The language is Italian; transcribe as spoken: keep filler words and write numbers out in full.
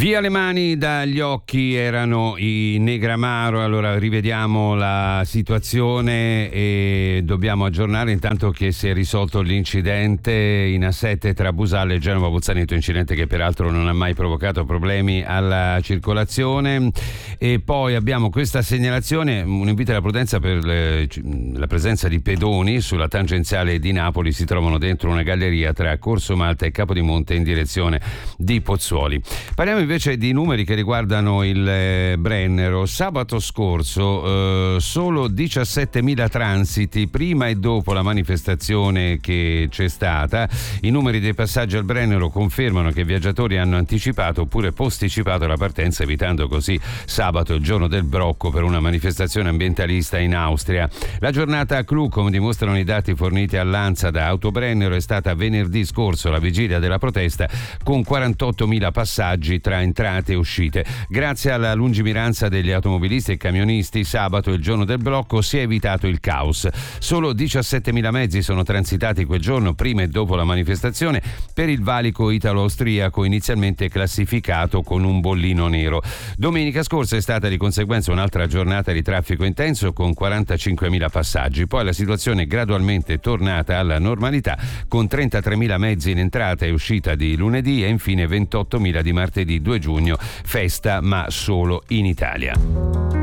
Via le mani dagli occhi erano i Negramaro. Allora rivediamo la situazione e dobbiamo aggiornare intanto che si è risolto l'incidente in A sette tra Busale e Genova Bolzaneto, incidente che peraltro non ha mai provocato problemi alla circolazione. E poi abbiamo questa segnalazione, un invito alla prudenza per le, la presenza di pedoni sulla tangenziale di Napoli, si trovano dentro una galleria tra Corso Malta e Capodimonte in direzione di Pozzuoli. Parliamo invece di numeri che riguardano il eh, Brennero. Sabato scorso eh, solo diciassettemila transiti prima e dopo la manifestazione che c'è stata. I numeri dei passaggi al Brennero confermano che i viaggiatori hanno anticipato oppure posticipato la partenza, evitando così sabato, il giorno del blocco per una manifestazione ambientalista in Austria. La giornata a clou, come dimostrano i dati forniti all'ANSA da Autobrennero, è stata venerdì scorso, la vigilia della protesta, con quarantottomila passaggi tra entrate e uscite. Grazie alla lungimiranza degli automobilisti e camionisti, sabato, il giorno del blocco, si è evitato il caos. Solo diciassettemila mezzi sono transitati quel giorno, prima e dopo la manifestazione, per il valico italo-austriaco, inizialmente classificato con un bollino nero. Domenica scorsa è stata di conseguenza un'altra giornata di traffico intenso con quarantacinquemila passaggi. Poi la situazione è gradualmente tornata alla normalità, con trentatremila mezzi in entrata e uscita di lunedì e infine ventottomila di martedì due giugno, festa ma solo in Italia.